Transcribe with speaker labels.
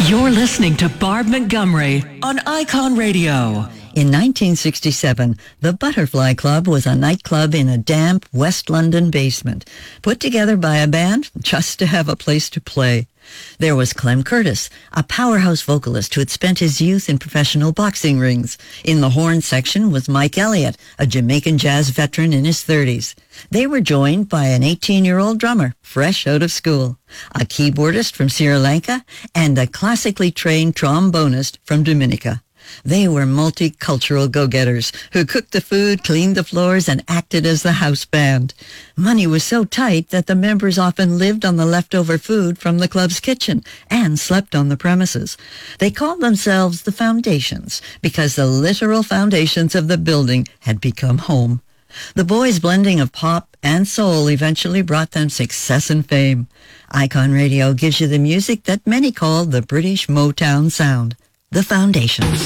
Speaker 1: You're listening to Barb Montgomery on Icon Radio.
Speaker 2: In 1967, the Butterfly Club was a nightclub in a damp West London basement, put together by a band just to have a place to play. There was Clem Curtis, a powerhouse vocalist who had spent his youth in professional boxing rings. In the horn section was Mike Elliott, a Jamaican jazz veteran in his 30s. They were joined by an 18-year-old drummer, fresh out of school, a keyboardist from Sri Lanka, and a classically trained trombonist from Dominica. They were multicultural go-getters who cooked the food, cleaned the floors, and acted as the house band. Money was so tight that the members often lived on the leftover food from the club's kitchen and slept on the premises. They called themselves the Foundations because the literal foundations of the building had become home. The boys' blending of pop and soul eventually brought them success and fame. Icon Radio gives you the music that many call the British Motown sound. The Foundations.